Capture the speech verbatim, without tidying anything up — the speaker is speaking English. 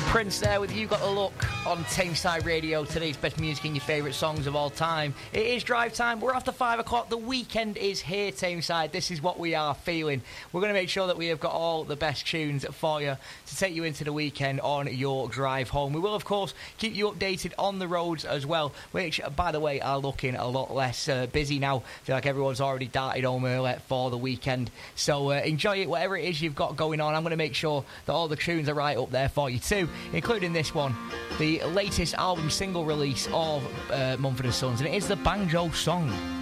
Prince there with You Got the Look on Tameside Radio. Today's best music and your favourite songs of all time. It is drive time. We're after five o'clock. The weekend is here, Tameside. This is what we are feeling. We're going to make sure that we have got all the best tunes for you to take you into the weekend on your drive home. We will, of course, keep you updated on the roads as well, which, by the way, are looking a lot less uh, busy now. I feel like everyone's already darted home early for the weekend. So uh, enjoy it, whatever it is you've got going on. I'm going to make sure that all the tunes are right up there for you too, including this one, the latest album single release of uh, Mumford and Sons, and it is the Banjo Song.